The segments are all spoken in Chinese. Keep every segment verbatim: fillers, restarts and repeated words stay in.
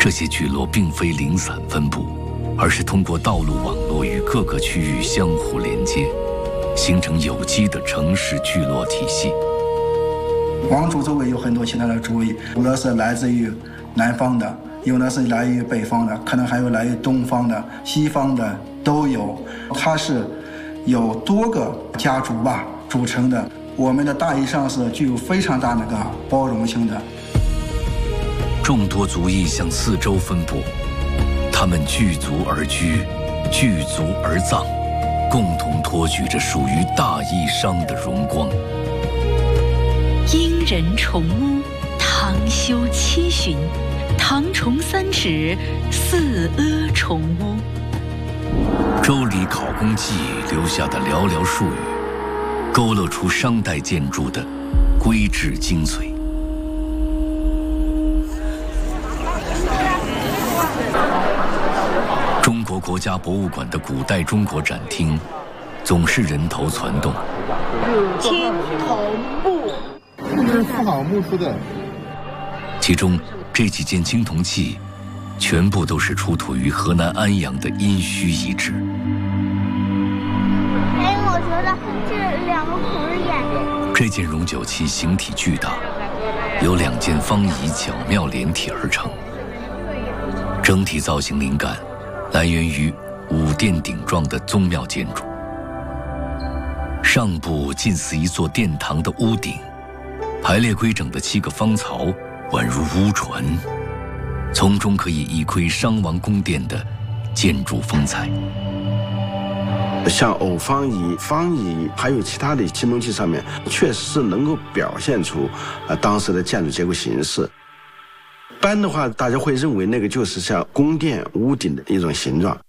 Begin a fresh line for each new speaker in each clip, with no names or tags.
这些聚落并非零散分布，而是通过道路网络与各个区域相互连接，形成有机的城市聚落体系。
王族周围有很多其他的族裔，有的是来自于南方的，有的是来自于北方的，可能还有来自于东方的、西方的都有。它是有多个家族吧组成的。我们的大邑上是具有非常大那个包容性的。
众多族裔向四周分布，他们聚族而居，聚族而葬，共同托举着属于大邑商的荣光。
殷人重屋，唐修七旬，唐崇三尺，四阿重屋。
《周礼考工记》留下的寥寥数语，勾勒出商代建筑的规制精髓。中国国家博物馆的古代中国展厅，总是人头攒动。
青铜木，
这是妇好木出的。
其中这几件青铜器，全部都是出土于河南安阳的殷墟遗址。
哎，我觉得这两个孔是眼睛。
这件容酒器形体巨大，由两件方椅巧妙连体而成，整体造型灵感来源于五殿顶状的宗庙建筑。上部近似一座殿堂的屋顶，排列规整的七个方槽宛如乌船，从中可以一窥商王宫殿的建筑风采。
像偶方椅、方椅，还有其他的青铜器上面，确实是能够表现出呃当时的建筑结构形式。一般的话，大家会认为那个就是像宫殿屋顶的一种形状。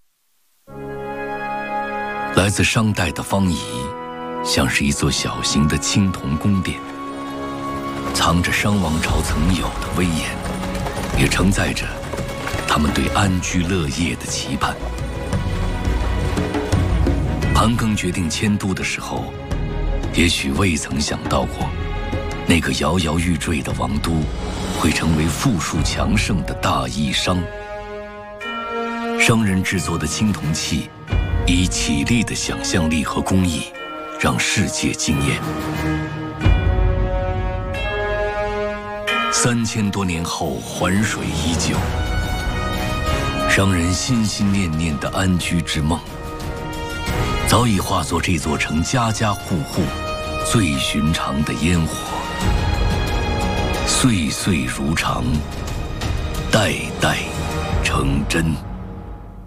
来自商代的方椅，像是一座小型的青铜宫殿，藏着商王朝曾有的威严，也承载着他们对安居乐业的期盼。盘庚决定迁都的时候，也许未曾想到过，那个摇摇欲坠的王都会成为富庶强盛的大邑商。商人制作的青铜器，以绮丽的想象力和工艺，让世界惊艳。三千多年后，环水依旧，商人心心念念的安居之梦，早已化作这座城家家户户最寻常的烟火，岁岁如常，代代成真。